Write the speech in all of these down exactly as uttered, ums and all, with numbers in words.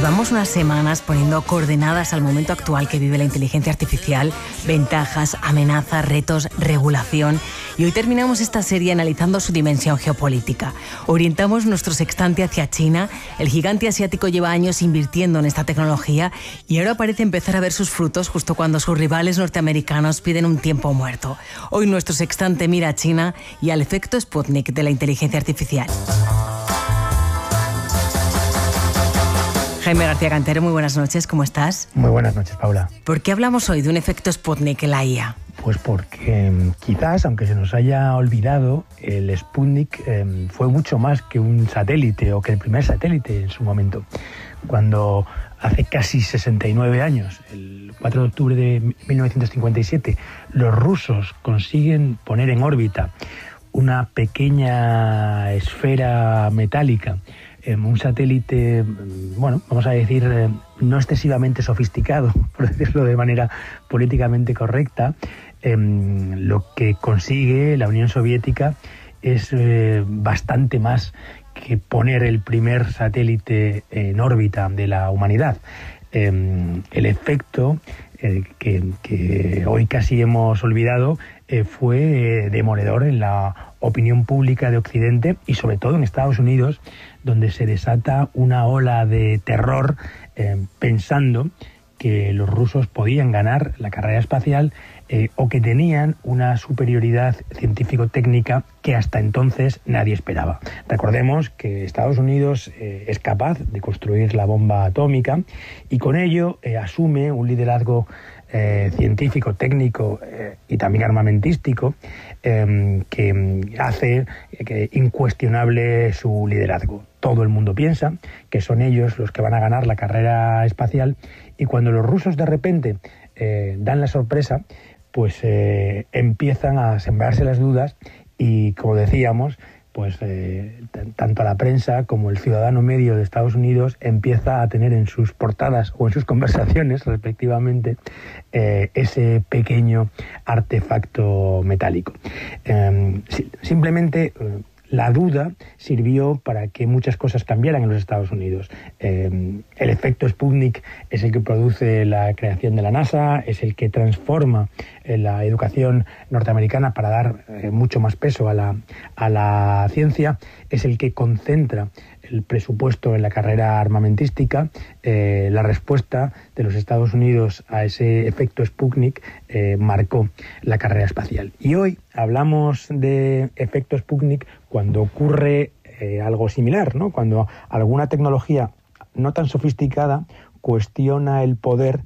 Llevamos unas semanas poniendo coordenadas al momento actual que vive la inteligencia artificial, ventajas, amenazas, retos, regulación. Y hoy terminamos esta serie analizando su dimensión geopolítica. Orientamos nuestro sextante hacia China. El gigante asiático lleva años invirtiendo en esta tecnología y ahora parece empezar a ver sus frutos justo cuando sus rivales norteamericanos piden un tiempo muerto. Hoy nuestro sextante mira a China y al efecto Sputnik de la inteligencia artificial. Jaime García Cantero, muy buenas noches, ¿cómo estás? Muy buenas noches, Paula. ¿Por qué hablamos hoy de un efecto Sputnik en la I A? Pues porque quizás, aunque se nos haya olvidado, el Sputnik eh, fue mucho más que un satélite o que el primer satélite en su momento. Cuando hace casi sesenta y nueve años, el cuatro de octubre de mil novecientos cincuenta y siete, los rusos consiguen poner en órbita una pequeña esfera metálica, un satélite, bueno, vamos a decir, no excesivamente sofisticado, por decirlo de manera políticamente correcta, eh, lo que consigue la Unión Soviética es eh, bastante más que poner el primer satélite en órbita de la humanidad. Eh, el efecto eh, que, que hoy casi hemos olvidado eh, fue eh, demoledor en la opinión pública de Occidente y sobre todo en Estados Unidos, donde se desata una ola de terror eh, pensando que los rusos podían ganar la carrera espacial eh, o que tenían una superioridad científico-técnica que hasta entonces nadie esperaba. Recordemos que Estados Unidos eh, es capaz de construir la bomba atómica y con ello eh, asume un liderazgo eh, científico, técnico eh, y también armamentístico eh, que hace que incuestionable su liderazgo. Todo el mundo piensa que son ellos los que van a ganar la carrera espacial y cuando los rusos de repente eh, dan la sorpresa, pues eh, empiezan a sembrarse las dudas y, como decíamos, pues eh, t- tanto la prensa como el ciudadano medio de Estados Unidos empieza a tener en sus portadas o en sus conversaciones, respectivamente, eh, ese pequeño artefacto metálico. Eh, si- simplemente... Eh, La duda sirvió para que muchas cosas cambiaran en los Estados Unidos. Eh, el efecto Sputnik es el que produce la creación de la NASA, es el que transforma eh, la educación norteamericana para dar eh, mucho más peso a la, a la ciencia, es el que concentra el presupuesto en la carrera armamentística. Eh, la respuesta de los Estados Unidos a ese efecto Sputnik eh, marcó la carrera espacial. Y hoy hablamos de efecto Sputnik cuando ocurre eh, algo similar, ¿no? Cuando alguna tecnología no tan sofisticada cuestiona el poder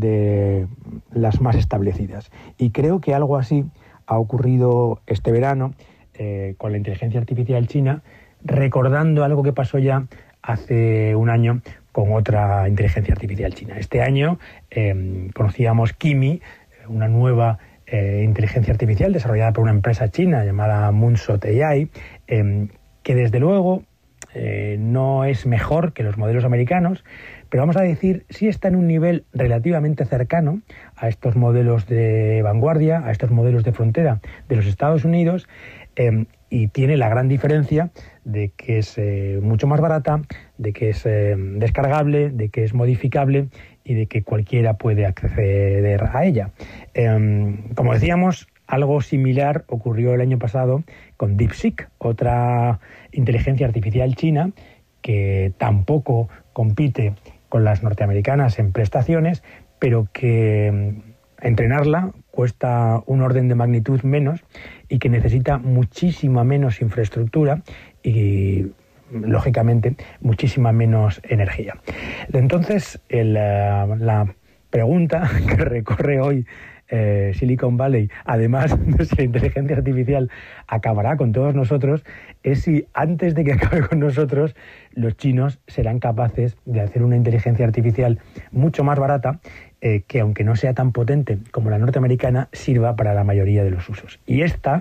de las más establecidas. Y creo que algo así ha ocurrido este verano eh, con la inteligencia artificial china, recordando algo que pasó ya hace un año con otra inteligencia artificial china. Este año eh, conocíamos Kimi, una nueva eh, inteligencia artificial desarrollada por una empresa china llamada Moonshot A I, eh, que desde luego eh, no es mejor que los modelos americanos, pero vamos a decir, sí está en un nivel relativamente cercano a estos modelos de vanguardia, a estos modelos de frontera de los Estados Unidos, eh, y tiene la gran diferencia de que es eh, mucho más barata, de que es eh, descargable, de que es modificable y de que cualquiera puede acceder a ella. Eh, como decíamos, algo similar ocurrió el año pasado con DeepSeek, otra inteligencia artificial china que tampoco compite con las norteamericanas en prestaciones, pero que entrenarla cuesta un orden de magnitud menos y que necesita muchísima menos infraestructura y, lógicamente, muchísima menos energía. Entonces, el, la pregunta que recorre hoy eh, Silicon Valley, además de si la inteligencia artificial acabará con todos nosotros, es si antes de que acabe con nosotros, los chinos serán capaces de hacer una inteligencia artificial mucho más barata eh, que, aunque no sea tan potente como la norteamericana, sirva para la mayoría de los usos. Y esta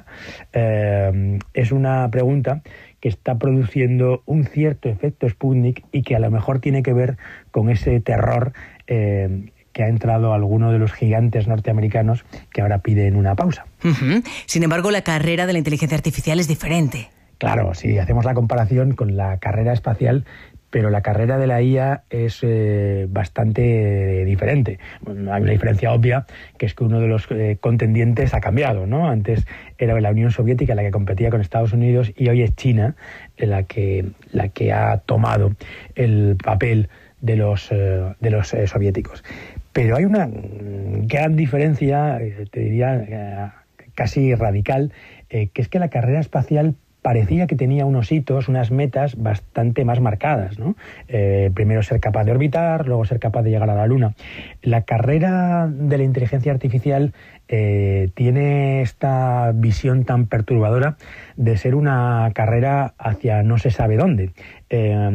eh, es una pregunta que está produciendo un cierto efecto Sputnik y que a lo mejor tiene que ver con ese terror eh, que ha entrado alguno de los gigantes norteamericanos que ahora piden una pausa. Uh-huh. Sin embargo, la carrera de la inteligencia artificial es diferente. Claro, si hacemos la comparación con la carrera espacial, pero la carrera de la I A es eh, bastante diferente. Bueno, hay una diferencia obvia, que es que uno de los eh, contendientes ha cambiado, ¿no? Antes era la Unión Soviética la que competía con Estados Unidos y hoy es China la que, la que ha tomado el papel de los, eh, de los eh, soviéticos. Pero hay una gran diferencia, eh, te diría, eh, casi radical, eh, que es que la carrera espacial parecía que tenía unos hitos, unas metas bastante más marcadas, ¿no? Eh, primero ser capaz de orbitar, luego ser capaz de llegar a la Luna. La carrera de la inteligencia artificial eh, tiene esta visión tan perturbadora de ser una carrera hacia no se sabe dónde. Eh,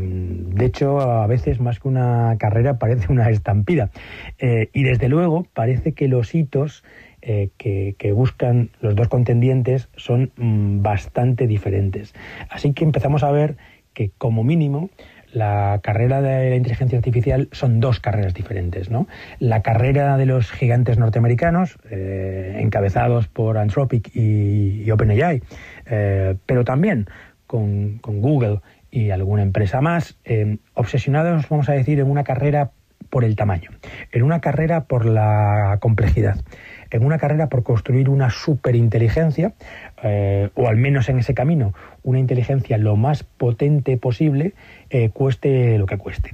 de hecho, a veces más que una carrera parece una estampida. Eh, y desde luego parece que los hitos Eh, que, que buscan los dos contendientes son mm, bastante diferentes. Así que empezamos a ver que, como mínimo, la carrera de la inteligencia artificial son dos carreras diferentes, ¿no? La carrera de los gigantes norteamericanos, eh, encabezados por Anthropic y, y OpenAI, eh, pero también con, con Google y alguna empresa más, eh, obsesionados, vamos a decir, en una carrera por el tamaño, en una carrera por la complejidad, en una carrera por construir una superinteligencia, eh, o al menos en ese camino, una inteligencia lo más potente posible, eh, cueste lo que cueste.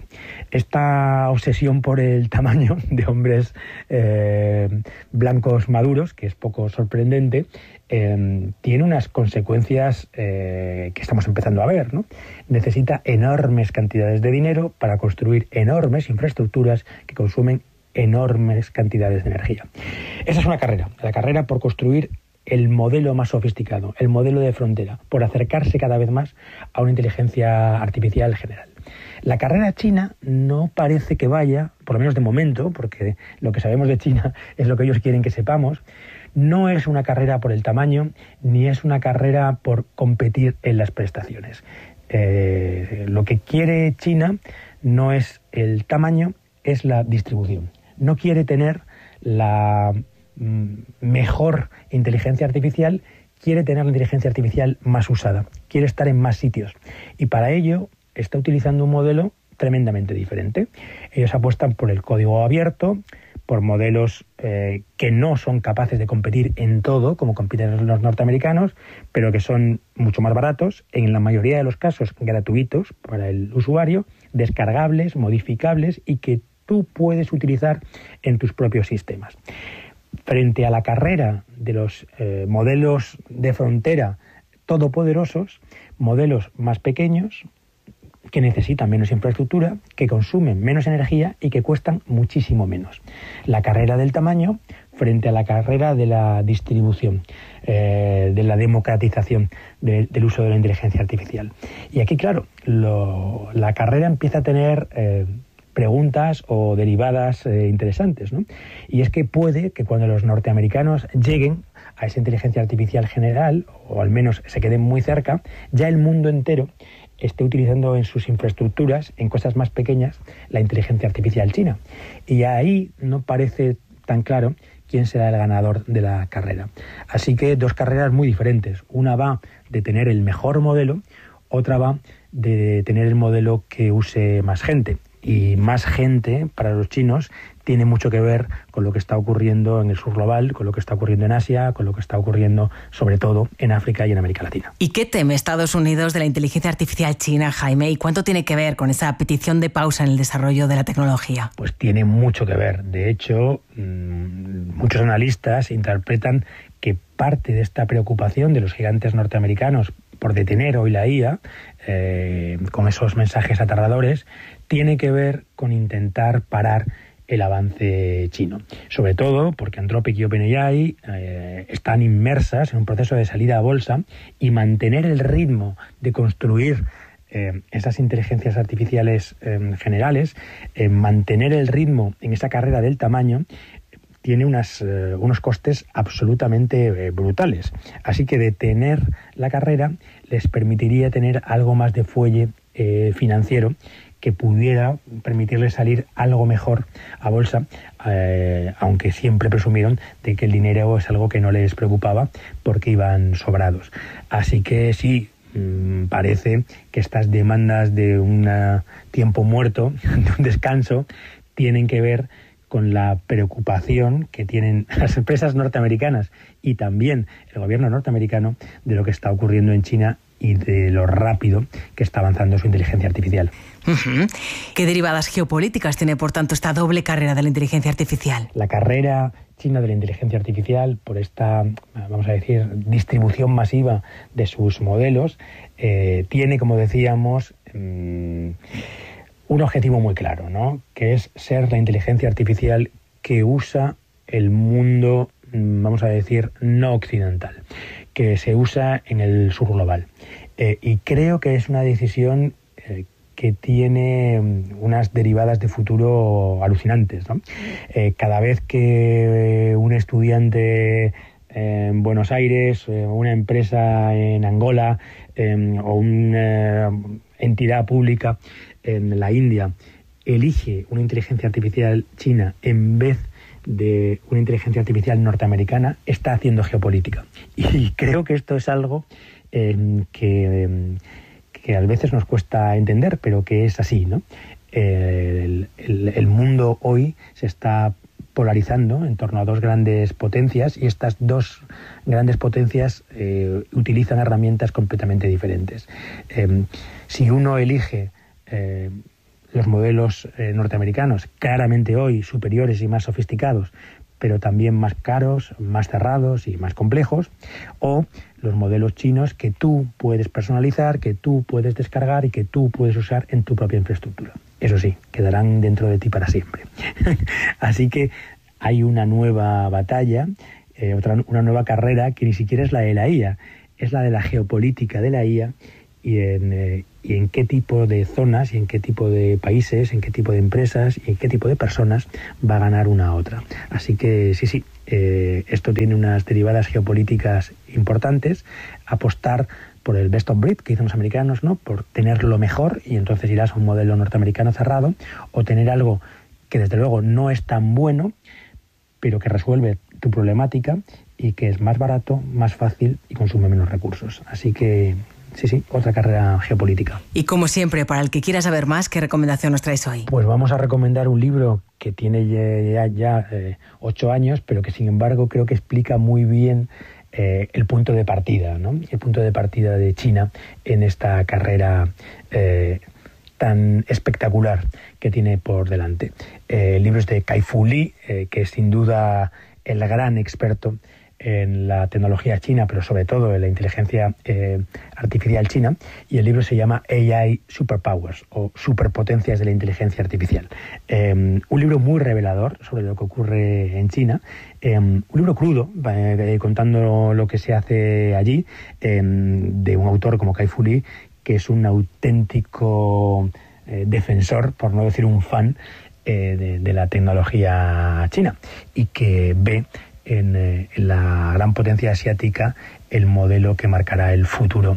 Esta obsesión por el tamaño de hombres eh, blancos maduros, que es poco sorprendente, eh, tiene unas consecuencias eh, que estamos empezando a ver, ¿no? Necesita enormes cantidades de dinero para construir enormes infraestructuras que consumen enormes cantidades de energía. Esa es una carrera, la carrera por construir el modelo más sofisticado, el modelo de frontera, por acercarse cada vez más a una inteligencia artificial general. La carrera china no parece que vaya, por lo menos de momento, porque lo que sabemos de China es lo que ellos quieren que sepamos, no es una carrera por el tamaño, ni es una carrera por competir en las prestaciones. Eh, lo que quiere China no es el tamaño, es la distribución. No quiere tener la mm, mejor inteligencia artificial, quiere tener la inteligencia artificial más usada, quiere estar en más sitios. Y para ello está utilizando un modelo tremendamente diferente. Ellos apuestan por el código abierto, por modelos eh, que no son capaces de competir en todo, como compiten los norteamericanos, pero que son mucho más baratos, en la mayoría de los casos gratuitos para el usuario, descargables, modificables y que tú puedes utilizar en tus propios sistemas. Frente a la carrera de los eh, modelos de frontera todopoderosos, modelos más pequeños, que necesitan menos infraestructura, que consumen menos energía y que cuestan muchísimo menos. La carrera del tamaño frente a la carrera de la distribución, eh, de la democratización de, del uso de la inteligencia artificial. Y aquí, claro, lo, la carrera empieza a tener eh, preguntas o derivadas eh, interesantes, ¿no? Y es que puede que cuando los norteamericanos lleguen a esa inteligencia artificial general, o al menos se queden muy cerca, ya el mundo entero esté utilizando en sus infraestructuras, en cosas más pequeñas, la inteligencia artificial china. Y ahí no parece tan claro quién será el ganador de la carrera. Así que dos carreras muy diferentes. Una va de tener el mejor modelo, otra va de tener el modelo que use más gente. Y más gente, para los chinos, tiene mucho que ver con lo que está ocurriendo en el sur global, con lo que está ocurriendo en Asia, con lo que está ocurriendo sobre todo en África y en América Latina. ¿Y qué teme Estados Unidos de la inteligencia artificial china, Jaime? ¿Y cuánto tiene que ver con esa petición de pausa en el desarrollo de la tecnología? Pues tiene mucho que ver. De hecho, mmm, muchos analistas interpretan que parte de esta preocupación de los gigantes norteamericanos por detener hoy la I A, eh, con esos mensajes aterradores, tiene que ver con intentar parar el avance chino. Sobre todo porque Anthropic y OpenAI eh, están inmersas en un proceso de salida a bolsa y mantener el ritmo de construir eh, esas inteligencias artificiales eh, generales, eh, mantener el ritmo en esa carrera del tamaño, tiene unas, eh, unos costes absolutamente eh, brutales. Así que detener la carrera les permitiría tener algo más de fuelle eh, financiero que pudiera permitirles salir algo mejor a bolsa, eh, aunque siempre presumieron de que el dinero es algo que no les preocupaba porque iban sobrados. Así que sí, mmm, parece que estas demandas de un tiempo muerto, de un descanso, tienen que ver con la preocupación que tienen las empresas norteamericanas y también el gobierno norteamericano de lo que está ocurriendo en China y de lo rápido que está avanzando su inteligencia artificial. Uh-huh. ¿Qué derivadas geopolíticas tiene, por tanto, esta doble carrera de la inteligencia artificial? La carrera china de la inteligencia artificial, por esta, vamos a decir, distribución masiva de sus modelos, eh, tiene, como decíamos, mmm, un objetivo muy claro, ¿no? Que es ser la inteligencia artificial que usa el mundo, vamos a decir, no occidental, que se usa en el sur global. Eh, y creo que es una decisión eh, que tiene unas derivadas de futuro alucinantes, ¿no? Eh, cada vez que un estudiante en Buenos Aires, una empresa en Angola eh, o una entidad pública en la India elige una inteligencia artificial china en vez de una inteligencia artificial norteamericana, está haciendo geopolítica. Y creo que esto es algo eh, que, eh, que a veces nos cuesta entender, pero que es así, ¿no? El, el, el mundo hoy se está polarizando en torno a dos grandes potencias y estas dos grandes potencias eh, utilizan herramientas completamente diferentes. Eh, si uno elige eh, los modelos eh, norteamericanos, claramente hoy superiores y más sofisticados, pero también más caros, más cerrados y más complejos, o los modelos chinos que tú puedes personalizar, que tú puedes descargar y que tú puedes usar en tu propia infraestructura. Eso sí, quedarán dentro de ti para siempre. Así que hay una nueva batalla, eh, otra, una nueva carrera que ni siquiera es la de la I A, es la de la geopolítica de la I A y en, eh, y en qué tipo de zonas y en qué tipo de países, en qué tipo de empresas y en qué tipo de personas va a ganar una a otra. Así que sí, sí, eh, esto tiene unas derivadas geopolíticas importantes. Apostar por el best of breed que dicen los americanos, ¿no? Por tener lo mejor y entonces irás a un modelo norteamericano cerrado, o tener algo que desde luego no es tan bueno, pero que resuelve tu problemática y que es más barato, más fácil y consume menos recursos. Así que sí, sí, otra carrera geopolítica. Y como siempre, para el que quiera saber más, ¿qué recomendación nos traes hoy? Pues vamos a recomendar un libro que tiene ya, ya eh, ocho años, pero que sin embargo creo que explica muy bien eh, el punto de partida, ¿no? El punto de partida de China en esta carrera eh, tan espectacular que tiene por delante. Eh, el libro es de Kai-Fu Lee, eh, que es sin duda el gran experto en la tecnología china, pero sobre todo en la inteligencia eh, artificial china, y el libro se llama A I Superpowers, o Superpotencias de la Inteligencia Artificial. Eh, un libro muy revelador sobre lo que ocurre en China, eh, un libro crudo, eh, contando lo que se hace allí, eh, de un autor como Kai-Fu Lee, que es un auténtico eh, defensor, por no decir un fan, eh, de, de la tecnología china, y que ve En, eh, en la gran potencia asiática el modelo que marcará el futuro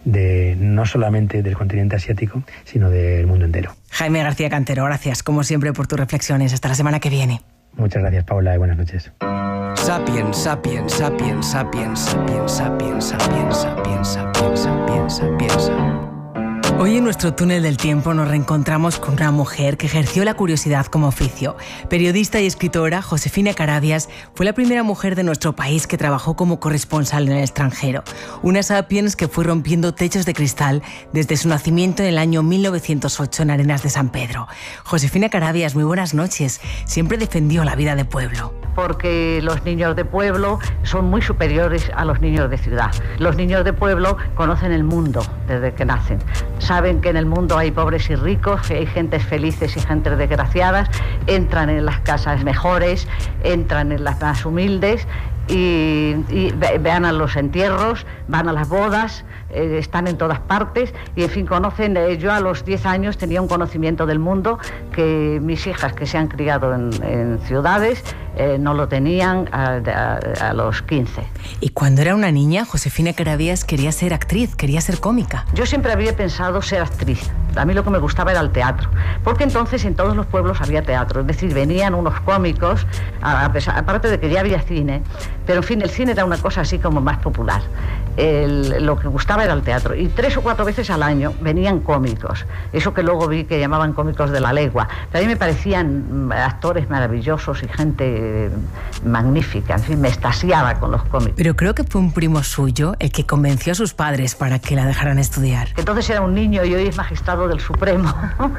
de no solamente del continente asiático, sino del mundo entero. Jaime García Cantero, gracias como siempre por tus reflexiones. Hasta la semana que viene. Muchas gracias, Paula, y buenas noches. Sapiens, sapiens, sapiens, sapiens, sapiens, sapiens, sapiens, sapiens, sapiens, sapiens, sapiens. Hoy en nuestro túnel del tiempo nos reencontramos con una mujer que ejerció la curiosidad como oficio. Periodista y escritora, Josefina Carabias fue la primera mujer de nuestro país que trabajó como corresponsal en el extranjero. Una sapiens que fue rompiendo techos de cristal desde su nacimiento en el año mil novecientos ocho en Arenas de San Pedro. Josefina Carabias, muy buenas noches. Siempre defendió la vida de pueblo. Porque los niños de pueblo son muy superiores a los niños de ciudad. Los niños de pueblo conocen el mundo desde que nacen. Saben que en el mundo hay pobres y ricos, que hay gentes felices y gentes desgraciadas, entran en las casas mejores, entran en las más humildes y, y vean a los entierros, van a las bodas, eh, están en todas partes y en fin conocen. Eh, yo a los diez años tenía un conocimiento del mundo que mis hijas que se han criado en, en ciudades eh, no lo tenían a, a, a los quince. Y cuando era una niña, Josefina Carabias quería ser actriz, quería ser cómica. Yo siempre había pensado ser actriz. A mí lo que me gustaba era el teatro, porque entonces en todos los pueblos había teatro, es decir, venían unos cómicos, a pesar, aparte de que ya había cine, pero en fin, el cine era una cosa así como más popular. El, lo que gustaba era el teatro, y tres o cuatro veces al año venían cómicos, eso que luego vi que llamaban cómicos de la legua, pero a mí me parecían actores maravillosos y gente magnífica, en fin, me extasiaba con los cómicos. Pero creo que fue un primo suyo el que convenció a sus padres para que la dejaran estudiar. Entonces era un niño y hoy es magistrado del Supremo,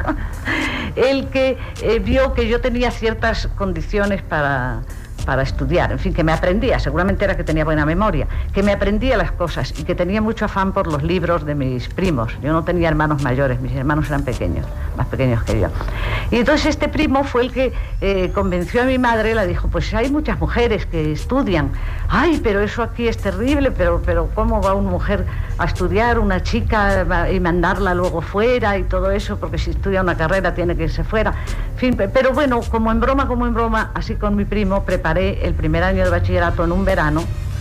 el que eh, vio que yo tenía ciertas condiciones para... para estudiar, en fin, que me aprendía, seguramente era que tenía buena memoria, que me aprendía las cosas y que tenía mucho afán por los libros de mis primos. Yo no tenía hermanos mayores, mis hermanos eran pequeños, más pequeños que yo. Y entonces este primo fue el que eh, convenció a mi madre, la dijo, pues hay muchas mujeres que estudian. Ay, pero eso aquí es terrible, pero, pero ¿cómo va una mujer a estudiar, una chica, y mandarla luego fuera y todo eso? Porque si estudia una carrera tiene que irse fuera. En fin, pero bueno, como en broma, como en broma, así con mi primo, preparé el primer año de bachillerato en un verano,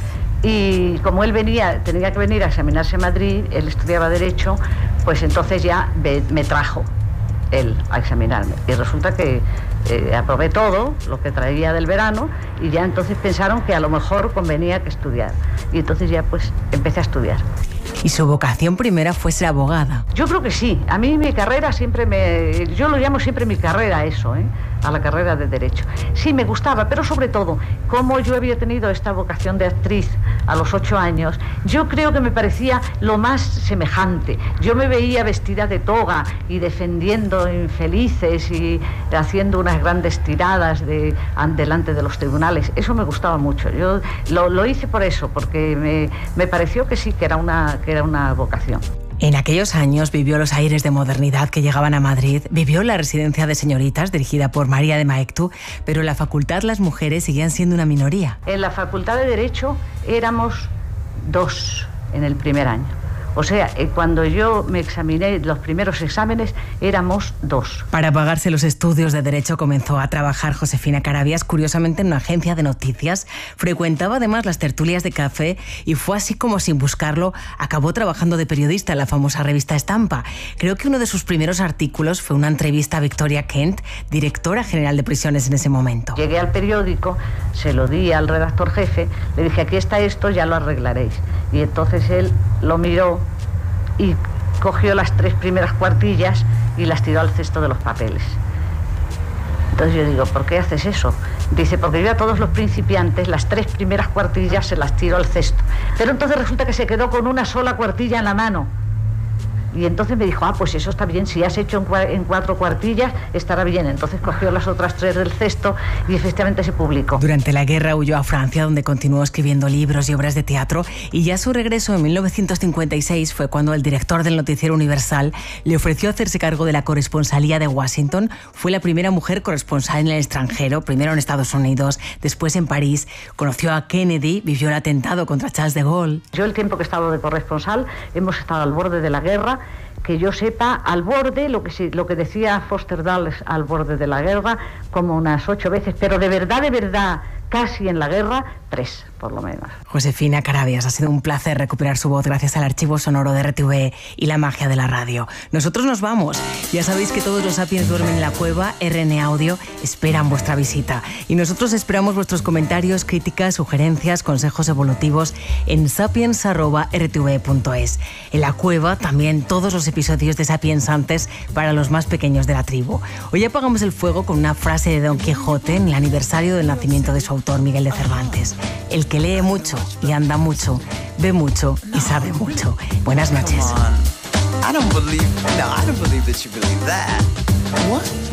y como él venía, tenía que venir a examinarse a Madrid, él estudiaba Derecho, pues entonces ya me, me trajo él a examinarme. Y resulta que eh, aprobé todo lo que traía del verano, y ya entonces pensaron que a lo mejor convenía que estudiar. Y entonces ya pues empecé a estudiar. ¿Y su vocación primera fue ser abogada? Yo creo que sí. A mí mi carrera siempre me... Yo lo llamo siempre mi carrera eso, ¿eh? A la carrera de Derecho. Sí, me gustaba, pero sobre todo, como yo había tenido esta vocación de actriz a los ocho años, yo creo que me parecía lo más semejante. Yo me veía vestida de toga y defendiendo infelices y haciendo unas grandes tiradas de, delante de los tribunales. Eso me gustaba mucho. Yo lo, lo hice por eso, porque me, me pareció que sí, que era una, que era una vocación. En aquellos años vivió los aires de modernidad que llegaban a Madrid, vivió la residencia de señoritas dirigida por María de Maeztu, pero en la facultad las mujeres seguían siendo una minoría. En la facultad de Derecho éramos dos en el primer año. O sea, cuando yo me examiné los primeros exámenes, éramos dos. Para pagarse los estudios de Derecho comenzó a trabajar Josefina Carabias, curiosamente en una agencia de noticias. Frecuentaba además las tertulias de café y fue así como, sin buscarlo, acabó trabajando de periodista en la famosa revista Estampa. Creo que uno de sus primeros artículos fue una entrevista a Victoria Kent, directora general de prisiones en ese momento. Llegué al periódico, se lo di al redactor jefe, le dije, aquí está esto, ya lo arreglaréis. Y entonces él lo miró y cogió las tres primeras cuartillas y las tiró al cesto de los papeles. Entonces yo digo, ¿por qué haces eso? Dice, porque yo a todos los principiantes las tres primeras cuartillas se las tiro al cesto. Pero entonces resulta que se quedó con una sola cuartilla en la mano. Y entonces me dijo, ah, pues eso está bien, si has hecho en cuatro cuartillas, estará bien. Entonces cogió las otras tres del cesto y efectivamente se publicó. Durante la guerra huyó a Francia, donde continuó escribiendo libros y obras de teatro, y ya a su regreso en mil novecientos cincuenta y seis fue cuando el director del Noticiero Universal le ofreció hacerse cargo de la corresponsalía de Washington. Fue la primera mujer corresponsal en el extranjero, primero en Estados Unidos, después en París. Conoció a Kennedy, vivió el atentado contra Charles de Gaulle. Yo el tiempo que he estado de corresponsal, hemos estado al borde de la guerra, que yo sepa, al borde, lo que, se, lo que decía Foster Dulles, al borde de la guerra, como unas ocho veces, pero de verdad, de verdad, casi en la guerra, tres, por lo menos. Josefina Carabias, ha sido un placer recuperar su voz gracias al archivo sonoro de R T V y la magia de la radio. Nosotros nos vamos. Ya sabéis que todos los Sapiens duermen en la cueva. R N Audio esperan vuestra visita. Y nosotros esperamos vuestros comentarios, críticas, sugerencias, consejos evolutivos en sapiens arroba r t v punto es. En la cueva también todos los episodios de Sapiens antes para los más pequeños de la tribu. Hoy apagamos el fuego con una frase de Don Quijote en el aniversario del nacimiento de su autor, Miguel de Cervantes. El que lee mucho y anda mucho, ve mucho y sabe mucho. Buenas noches. I don't believe, no, I don't believe that you believe that. What?